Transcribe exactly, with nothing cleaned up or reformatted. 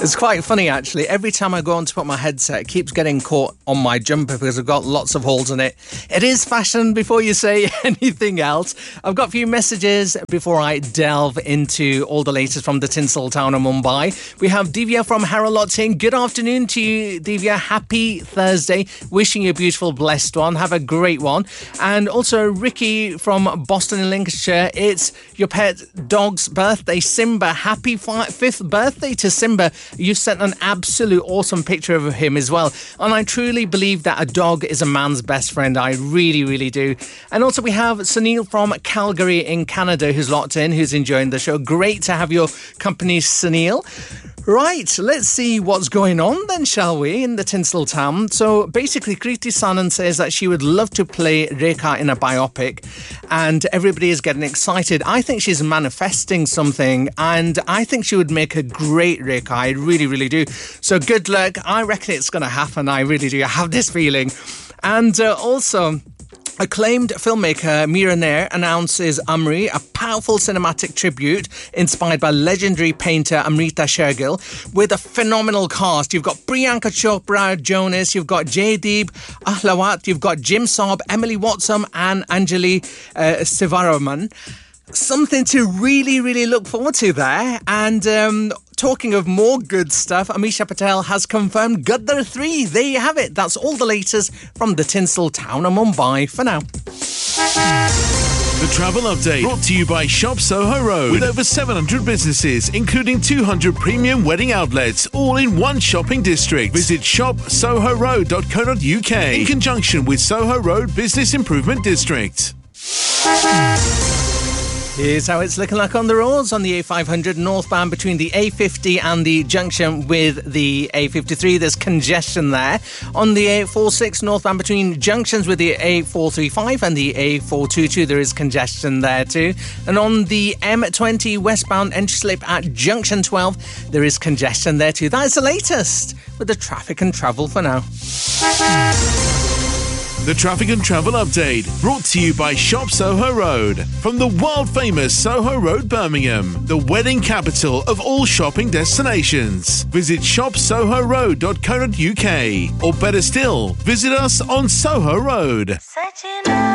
It's quite funny, actually. Every time I go on to put my headset, it keeps getting caught on my jumper because I've got lots of holes in it. It is fashion before you say anything else. I've got a few messages before I delve into all the latest from the tinsel town of Mumbai. We have Divya from Haralot saying, good afternoon to you, Divya. Happy Thursday. Wishing you a beautiful, blessed one. Have a great one. And also Ricky from Boston in Lincolnshire. It's your pet dog's birthday, Simba. Happy fi- fifth birthday to Simba. You sent an absolute awesome picture of him as well. And I truly believe that a dog is a man's best friend. I really, really do. And also we have Sunil from Calgary in Canada who's locked in, who's enjoying the show. Great to have your company, Sunil. Right, let's see what's going on then, shall we, in the Tinsel Town. So basically, Kriti Sanan says that she would love to play Rekha in a biopic, and everybody is getting excited. I think she's manifesting something, and I think she would make a great Rekha. I really, really do. So good luck. I reckon it's going to happen. I really do. I have this feeling. And uh, also... acclaimed filmmaker Meera Nair announces Amri, a powerful cinematic tribute inspired by legendary painter Amrita Shergill, with a phenomenal cast. You've got Priyanka Chopra Jonas, you've got Jaydeep Ahlawat, you've got Jim Saab, Emily Watson and Anjali uh, Sivaraman. Something to really, really look forward to there. And um, talking of more good stuff, Amisha Patel has confirmed Gaddar three. There you have it. That's all the latest from the Tinsel town of Mumbai for now. The Travel Update, brought to you by Shop Soho Road, with over seven hundred businesses, including two hundred premium wedding outlets, all in one shopping district. Visit shop soho road dot co dot uk in conjunction with Soho Road Business Improvement District. Here's how it's looking like on the roads. On the A five hundred northbound between the A fifty and the junction with the A fifty-three, there's congestion there. On the A forty-six northbound between junctions with the A four thirty-five and the A four twenty-two, there is congestion there too. And on the M twenty westbound entry slip at junction twelve, there is congestion there too. That is the latest with the traffic and travel for now. The Traffic and Travel Update, brought to you by Shop Soho Road. From the world-famous Soho Road, Birmingham, the wedding capital of all shopping destinations. Visit shop soho road dot co dot uk, or better still, visit us on Soho Road.